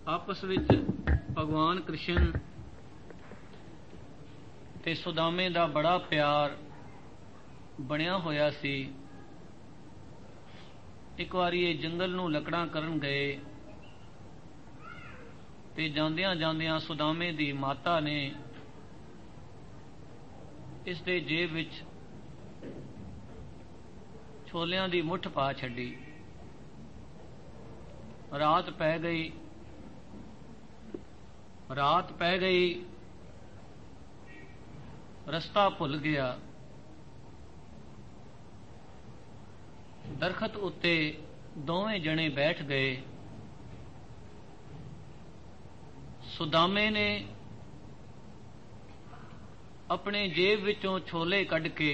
ਆਪਸ ਵਿੱਚ ਭਗਵਾਨ ਕ੍ਰਿਸ਼ਨ ਤੇ ਸੁਦਾਮੇ ਦਾ ਬੜਾ ਪਿਆਰ ਬਣਿਆ ਹੋਇਆ ਸੀ। ਇੱਕ ਵਾਰੀ ਇਹ ਜੰਗਲ ਨੂੰ ਲੱਕੜਾਂ ਕਰਨ ਗਏ ਤੇ ਜਾਂਦਿਆਂ ਜਾਂਦਿਆਂ ਸੁਦਾਮੇ ਦੀ ਮਾਤਾ ਨੇ ਇਸ ਦੇ ਜੇਬ ਵਿੱਚ ਛੋਲਿਆਂ ਦੀ ਮੁੱਠ ਪਾ ਛੱਡੀ। ਰਾਤ ਪੈ ਗਈ, ਰਸਤਾ ਭੁੱਲ ਗਿਆ। ਦਰਖਤ ਉੱਤੇ ਦੋਵੇਂ ਜਣੇ ਬੈਠ ਗਏ। ਸੁਦਾਮੇ ਨੇ ਆਪਣੇ ਜੇਬ ਵਿੱਚੋਂ ਛੋਲੇ ਕੱਢ ਕੇ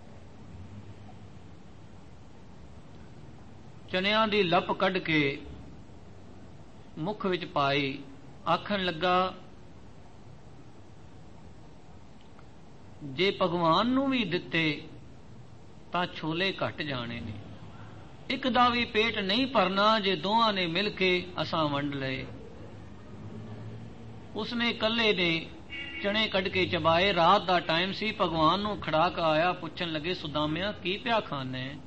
ਚਨਿਆਂ ਦੀ ਲੱਪ ਕੱਢ ਕੇ ਮੁੱਖ ਵਿੱਚ ਪਾਈ। ਆਖਣ ਲੱਗਾ, ਜੇ ਭਗਵਾਨ ਨੂੰ ਵੀ ਦਿੱਤੇ ਤਾਂ ਛੋਲੇ ਘਟ ਜਾਣੇ ਨੇ। ਇੱਕ ਦਾ ਵੀ ਪੇਟ ਨਹੀਂ ਭਰਨਾ ਜੇ ਦੋਹਾਂ ਨੇ ਮਿਲ ਕੇ ਅਸਾਂ ਵੰਡ ਲਏ। ਉਸਨੇ ਇਕੱਲੇ ਨੇ ਚਣੇ ਕੱਢ ਕੇ ਚਬਾਏ। ਰਾਤ ਦਾ ਟਾਈਮ ਸੀ। ਭਗਵਾਨ ਨੂੰ ਖੜਾਕ ਆਇਆ। ਪੁੱਛਣ ਲੱਗੇ, ਸੁਦਾਮਿਆ ਕੀ ਪਿਆ ਖਾਣਾ ਹੈ?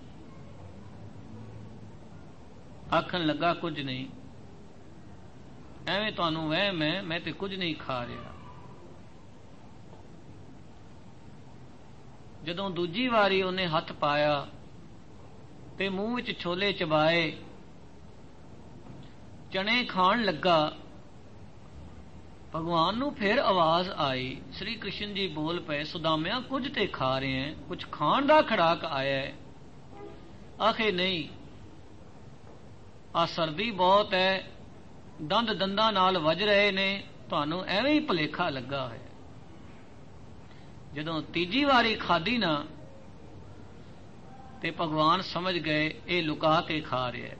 ਆਖਣ ਲੱਗਾ, ਕੁਝ ਨਹੀਂ, ਐਵੇਂ ਤੁਹਾਨੂੰ ਵਹਿਮ ਹੈ, ਮੈਂ ਤੇ ਕੁਝ ਨਹੀਂ ਖਾ ਰਿਹਾ। ਜਦੋਂ ਦੂਜੀ ਵਾਰੀ ਉਹਨੇ ਹੱਥ ਪਾਇਆ ਤੇ ਮੂੰਹ ਵਿੱਚ ਛੋਲੇ ਚਬਾਏ, ਚਣੇ ਖਾਣ ਲੱਗਾ, ਭਗਵਾਨ ਨੂੰ ਫਿਰ ਆਵਾਜ਼ ਆਈ। ਸ੍ਰੀ ਕ੍ਰਿਸ਼ਨ ਜੀ ਬੋਲ ਪਏ, ਸੁਦਾਮਿਆ ਕੁਝ ਤੇ ਖਾ ਰਹੇ ਹੈ, ਕੁਝ ਖਾਣ ਦਾ ਖੜਾਕ ਆਇਆ ਹੈ। ਆਖੇ ਨਹੀਂ, ਆ ਸਰਦੀ ਬਹੁਤ ਹੈ, ਦੰਦ ਦੰਦਾਂ ਨਾਲ ਵੱਜ ਰਹੇ ਨੇ, ਤੁਹਾਨੂੰ ਐਵੇਂ ਹੀ ਭੁਲੇਖਾ ਲੱਗਾ ਹੈ। ਜਦੋਂ ਤੀਜੀ ਵਾਰੀ ਖਾਧੀ ਨਾ ਤੇ ਭਗਵਾਨ ਸਮਝ ਗਏ ਇਹ ਲੁਕਾ ਕੇ ਖਾ ਰਿਹਾ।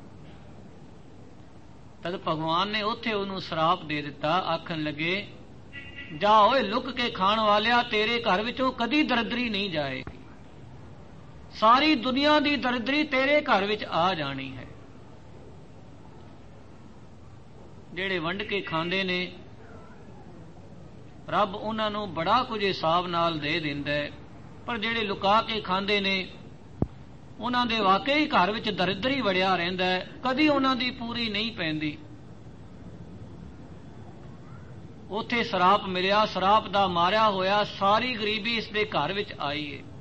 ਤਦ ਭਗਵਾਨ ਨੇ ਉੱਥੇ ਉਹਨੂੰ ਸਰਾਪ ਦੇ ਦਿੱਤਾ। ਆਖਣ ਲੱਗੇ, ਜਾ ਓਏ ਲੁਕ ਕੇ ਖਾਣ ਵਾਲਿਆ, ਤੇਰੇ ਘਰ ਵਿੱਚੋਂ ਕਦੀ ਦਰਿਦਰੀ ਨਹੀਂ ਜਾਏਗੀ। ਸਾਰੀ ਦੁਨੀਆ ਦੀ ਦਰਿਦਰੀ ਤੇਰੇ ਘਰ ਵਿੱਚ ਆ ਜਾਣੀ ਹੈ। ਜਿਹੜੇ ਵੰਡ ਕੇ ਖਾਂਦੇ ਨੇ, ਰੱਬ ਉਹਨਾਂ ਨੂੰ ਬੜਾ ਕੁਝ ਹਿਸਾਬ ਨਾਲ ਦੇ ਦਿੰਦਾ ਹੈ, ਪਰ ਜਿਹੜੇ ਲੁਕਾ ਕੇ ਖਾਂਦੇ ਨੇ ਉਹਨਾਂ ਦੇ ਵਾਕਈ ਘਰ ਵਿੱਚ ਦਰਿਦਰੀ ਵੜਿਆ ਰਹਿੰਦਾ ਹੈ, ਕਦੀ ਉਹਨਾਂ ਦੀ ਪੂਰੀ ਨਹੀਂ ਪੈਂਦੀ। ਉੱਥੇ ਸਰਾਪ ਮਿਲਿਆ, ਸਰਾਪ ਦਾ ਮਾਰਿਆ ਹੋਇਆ ਸਾਰੀ ਗਰੀਬੀ ਇਸ ਦੇ ਘਰ ਵਿੱਚ ਆਈ ਹੈ।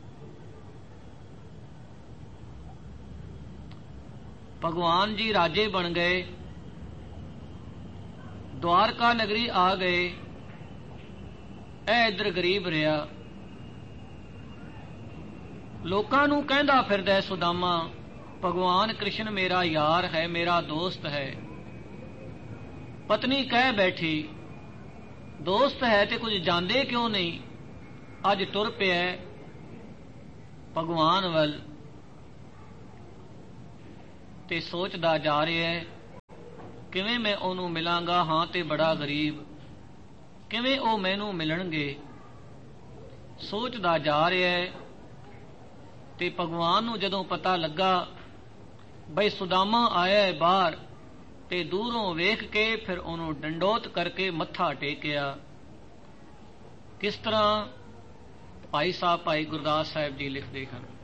ਭਗਵਾਨ ਜੀ ਰਾਜੇ ਬਣ ਗਏ, ਦੁਆਰਕਾ ਨਗਰੀ ਆ ਗਏ। ਇਹ ਇੱਧਰ ਗਰੀਬ ਰਿਹਾ। ਲੋਕਾਂ ਨੂੰ ਕਹਿੰਦਾ ਫਿਰਦਾ ਸੁਦਾਮਾ, ਭਗਵਾਨ ਕ੍ਰਿਸ਼ਨ ਮੇਰਾ ਯਾਰ ਹੈ, ਮੇਰਾ ਦੋਸਤ ਹੈ। ਪਤਨੀ ਕਹਿ ਬੈਠੀ, ਦੋਸਤ ਹੈ ਤੇ ਕੁਝ ਜਾਂਦੇ ਕਿਉਂ ਨਹੀਂ? ਅੱਜ ਟੁਰ ਪਿਆ ਭਗਵਾਨ ਵੱਲ ਤੇ ਸੋਚਦਾ ਜਾ ਰਿਹਾ ਹੈ, ਕਿਵੇਂ ਮੈਂ ਉਹਨੂੰ ਮਿਲਾਂਗਾ? ਹਾਂ ਤੇ ਬੜਾ ਗਰੀਬ, ਕਿਵੇਂ ਉਹ ਮੈਨੂੰ ਮਿਲਣਗੇ? ਸੋਚਦਾ ਜਾ ਰਿਹਾ ਹੈ। ਤੇ ਭਗਵਾਨ ਨੂੰ ਜਦੋਂ ਪਤਾ ਲੱਗਾ ਬਈ ਸੁਦਾਮਾ ਆਇਆ ਹੈ ਬਾਹਰ, ਤੇ ਦੂਰੋਂ ਵੇਖ ਕੇ ਫਿਰ ਉਹਨੂੰ ਡੰਡੋਤ ਕਰਕੇ ਮੱਥਾ ਟੇਕਿਆ। ਕਿਸ ਤਰ੍ਹਾਂ? ਭਾਈ ਸਾਹਿਬ, ਭਾਈ ਗੁਰਦਾਸ ਸਾਹਿਬ ਜੀ ਲਿਖਦੇ ਹਨ,